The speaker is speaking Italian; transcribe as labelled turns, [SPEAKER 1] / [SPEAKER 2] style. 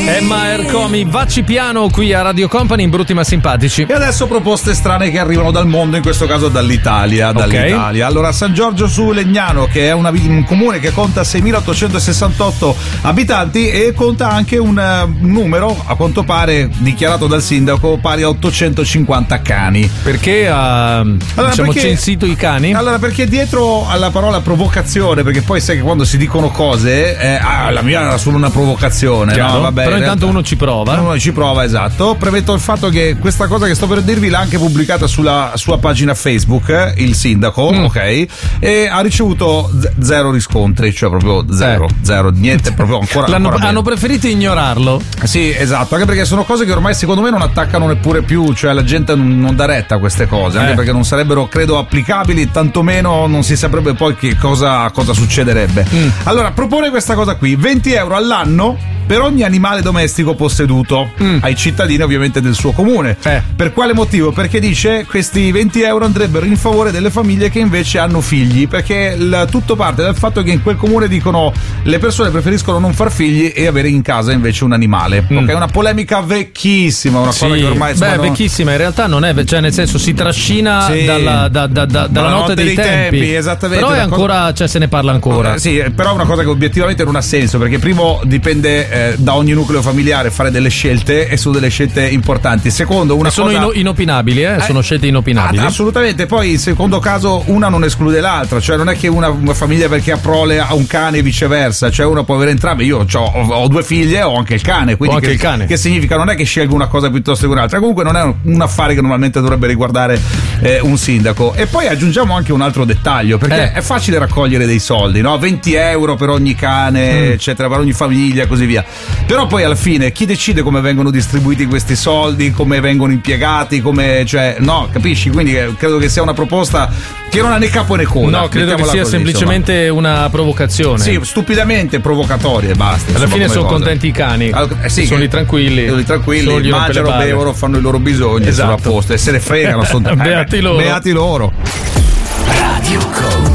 [SPEAKER 1] Emma Ercomi, vacci piano qui a Radio Company in Brutti ma Simpatici.
[SPEAKER 2] E adesso proposte strane che arrivano dal mondo, in questo caso dall'Italia.
[SPEAKER 1] Okay.
[SPEAKER 2] Allora, San Giorgio su Legnano, che è un comune che conta 6.868 abitanti e conta anche un numero, a quanto pare dichiarato dal sindaco, pari a 850 cani.
[SPEAKER 1] Perché ha censito i cani?
[SPEAKER 2] Allora, perché dietro alla parola provocazione, perché poi sai che quando si dicono cose, la mia era solo una provocazione,
[SPEAKER 1] Chiaro,
[SPEAKER 2] no? Vabbè,
[SPEAKER 1] però intanto uno ci prova.
[SPEAKER 2] Uno ci prova, esatto. Premetto il fatto che questa cosa che sto per dirvi l'ha anche pubblicata sulla sua pagina Facebook, il sindaco, ok? E ha ricevuto zero riscontri, cioè proprio zero, niente, proprio ancora
[SPEAKER 1] hanno preferito ignorarlo.
[SPEAKER 2] Sì, esatto, anche perché sono cose che ormai secondo me non attaccano neppure più, cioè la gente non dà retta a queste cose, anche perché non sarebbero, credo, applicabili, tantomeno non si saprebbe poi che cosa succederebbe. Allora, propone questa cosa qui: 20 euro all'anno per ogni animale domestico posseduto ai cittadini ovviamente del suo comune. Per quale motivo? Perché dice questi 20 euro andrebbero in favore delle famiglie che invece hanno figli, perché tutto parte dal fatto che in quel comune dicono le persone preferiscono non far figli e avere in casa invece un animale. Ok, è una polemica vecchissima, una cosa che ormai
[SPEAKER 1] vecchissima in realtà non è, cioè nel senso si trascina dalla notte dei tempi.
[SPEAKER 2] Esattamente.
[SPEAKER 1] Però è ancora, cioè se ne parla ancora.
[SPEAKER 2] Sì, però è una cosa che obiettivamente non ha senso, perché primo dipende da ogni nucleo familiare fare delle scelte, e sono delle scelte importanti. Secondo,
[SPEAKER 1] sono inopinabili, sono scelte inopinabili.
[SPEAKER 2] Assolutamente. Poi, in secondo caso, una non esclude l'altra, cioè non è che una famiglia perché ha prole ha un cane e viceversa, cioè una può avere entrambi. Io ho due figlie e ho anche il cane, quindi
[SPEAKER 1] il cane.
[SPEAKER 2] Che significa non è che scelgo una cosa piuttosto che un'altra. Comunque non è un affare che normalmente dovrebbe riguardare un sindaco. E poi aggiungiamo anche un altro dettaglio, perché è facile raccogliere dei soldi, no? 20 euro per ogni cane, eccetera, per ogni famiglia e così via. Però poi alla fine chi decide come vengono distribuiti questi soldi, come vengono impiegati, capisci? Quindi credo che sia una proposta che non ha né capo né coda.
[SPEAKER 1] No, credo che sia semplicemente una provocazione.
[SPEAKER 2] Sì, stupidamente provocatoria e basta.
[SPEAKER 1] Alla fine sono contenti i cani.
[SPEAKER 2] Sì,
[SPEAKER 1] sono tranquilli,
[SPEAKER 2] mangiano, bevono, fanno i loro bisogni, sono a posto e se ne fregano.
[SPEAKER 1] Beati loro.
[SPEAKER 2] Radio Company.